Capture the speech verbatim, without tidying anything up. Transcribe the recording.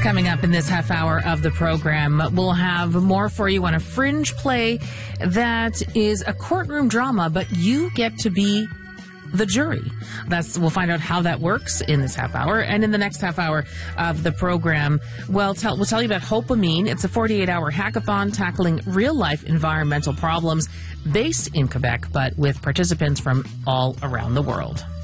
Coming up in this half hour of the program, we'll have more for you on a fringe play that is a courtroom drama, but you get to be the jury. That's we'll find out how that works in this half hour. And in the next half hour of the program, we'll tell, we'll tell you about Hope Amine. It's a forty-eight hour hackathon tackling real-life environmental problems based in Quebec, but with participants from all around the world.